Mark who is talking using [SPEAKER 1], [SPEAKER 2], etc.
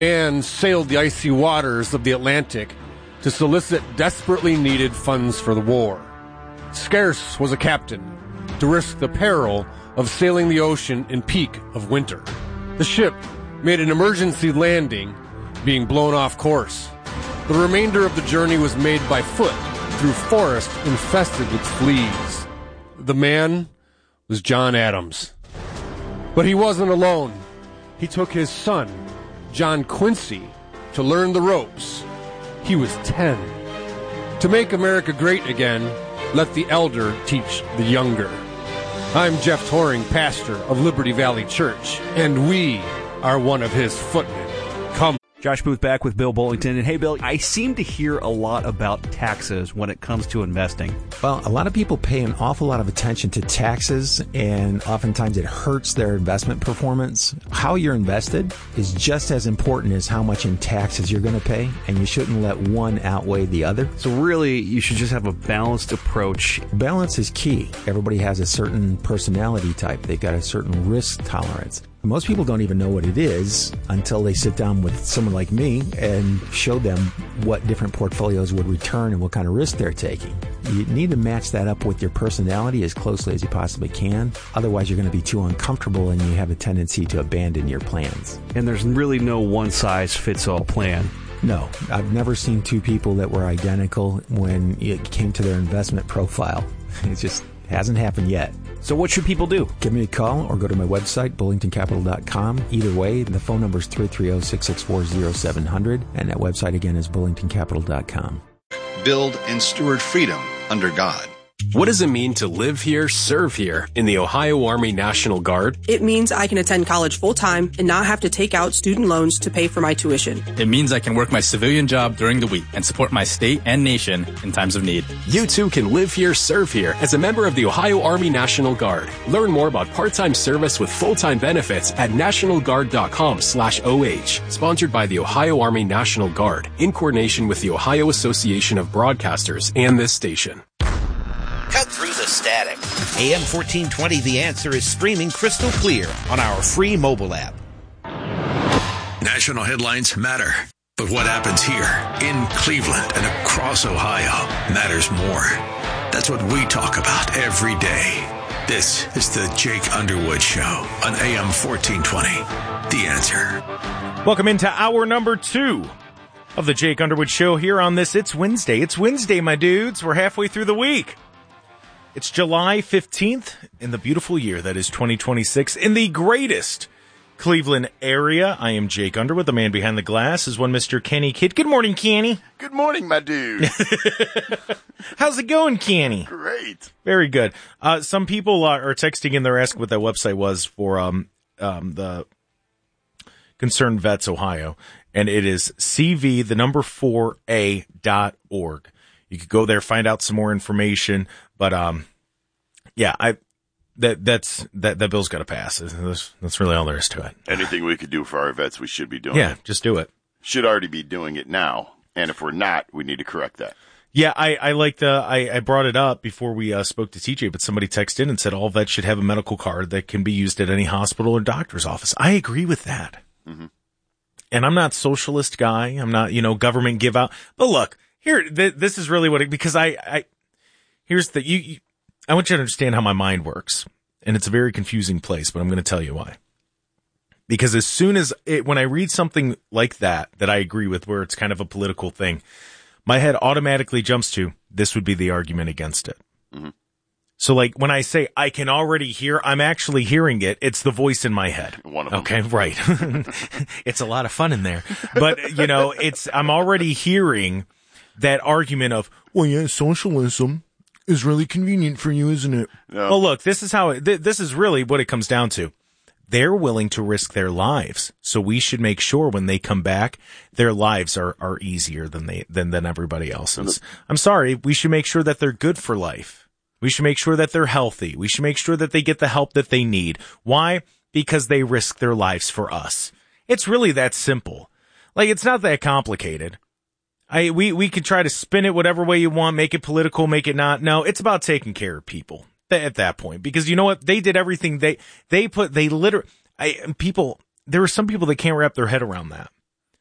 [SPEAKER 1] and sailed the icy waters of the Atlantic to solicit desperately needed funds for the war. Scarce was a captain to risk the peril of sailing the ocean in peak of winter. The ship made an emergency landing, being blown off course. The remainder of the journey was made by foot through forest infested with fleas. The man was John Adams. But he wasn't alone. He took his son, John Quincy, to learn the ropes. He was 10. To make America great again, let the elder teach the younger. I'm Jeff Toring, pastor of Liberty Valley Church, and we are one of his footmen. Come.
[SPEAKER 2] Josh Booth back with Bill Bullington. And hey, Bill, I seem to hear a lot about taxes when it comes to investing.
[SPEAKER 3] Well, a lot of people pay an awful lot of attention to taxes, and oftentimes it hurts their investment performance. How you're invested is just as important as how much in taxes you're going to pay, and you shouldn't let one outweigh the other.
[SPEAKER 2] So really, you should just have a balanced approach.
[SPEAKER 3] Balance is key. Everybody has a certain personality type. They've got a certain risk tolerance. Most people don't even know what it is until they sit down with someone like me and show them what different portfolios would return and what kind of risk they're taking. You need to match that up with your personality as closely as you possibly can. Otherwise, you're going to be too uncomfortable and you have a tendency to abandon your plans.
[SPEAKER 2] And there's really no one-size-fits-all plan.
[SPEAKER 3] No, I've never seen two people that were identical when it came to their investment profile. It just hasn't happened yet.
[SPEAKER 2] So what should people do?
[SPEAKER 3] Give me a call or go to my website, bullingtoncapital.com. Either way, the phone number is 330-664-0700, and that website again is bullingtoncapital.com.
[SPEAKER 4] Build and steward freedom under God.
[SPEAKER 5] What does it mean to live here, serve here in the Ohio Army National Guard?
[SPEAKER 6] It means I can attend college full-time and not have to take out student loans to pay for my tuition.
[SPEAKER 7] It means I can work my civilian job during the week and support my state and nation in times of need.
[SPEAKER 5] You too can live here, serve here as a member of the Ohio Army National Guard. Learn more about part-time service with full-time benefits at nationalguard.com/OH. Sponsored by the Ohio Army National Guard in coordination with the Ohio Association of Broadcasters and this station.
[SPEAKER 8] Cut through the static. AM 1420 The Answer is streaming crystal clear on our free mobile app.
[SPEAKER 9] National headlines matter, but what happens here in Cleveland and across Ohio matters more. That's what we talk about every day. This is the Jake Underwood Show on AM 1420 The Answer.
[SPEAKER 10] Welcome into hour number 2 of the Jake Underwood Show here on this It's Wednesday. It's Wednesday, my dudes. We're halfway through the week. It's July 15th in the beautiful year that is 2026 in the greatest Cleveland area. I am Jake Underwood. The man behind the glass is one Mr. Kenny Kidd. Good morning, Kenny.
[SPEAKER 11] Good morning, my dude.
[SPEAKER 10] How's it going, Kenny?
[SPEAKER 11] Great.
[SPEAKER 10] Very good. Some people are texting in. They're asking what that website was for the Concerned Vets Ohio, and it is cv4a.org. You could go there, find out some more information, but yeah, that bill's got to pass. That's really all there is to it.
[SPEAKER 11] Anything we could do for our vets, we should be doing.
[SPEAKER 10] Yeah, just do it.
[SPEAKER 11] Should already be doing it now, and if we're not, we need to correct that.
[SPEAKER 10] Yeah, I like I brought it up before we spoke to TJ, but somebody texted in and said all vets should have a medical card that can be used at any hospital or doctor's office. I agree with that. Mm-hmm. And I'm not socialist guy. I'm not, government give out. But look, here, this is really what because here's the, I want you to understand how my mind works. And it's a very confusing place, but I'm going to tell you why. Because as soon as when I read something like that I agree with, where it's kind of a political thing, my head automatically jumps to, this would be the argument against it. Mm-hmm. So like when I say I can already hear, I'm actually hearing it. It's the voice in my head.
[SPEAKER 11] One of them.
[SPEAKER 10] Okay, right. It's a lot of fun in there. But, I'm already hearing that argument of, well, yeah, socialism is really convenient for you, isn't it? No. Well, look, this is how this is really what it comes down to. They're willing to risk their lives. So we should make sure when they come back, their lives are easier than everybody else's. I'm sorry. We should make sure that they're good for life. We should make sure that they're healthy. We should make sure that they get the help that they need. Why? Because they risk their lives for us. It's really that simple. Like, it's not that complicated. We could try to spin it whatever way you want, make it political, make it not. No, it's about taking care of people at that point. Because you know what? They did everything there are some people that can't wrap their head around that.